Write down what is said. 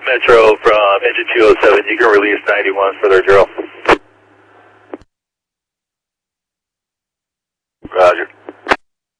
Metro from engine 207, you can release 91 for their drill. Roger.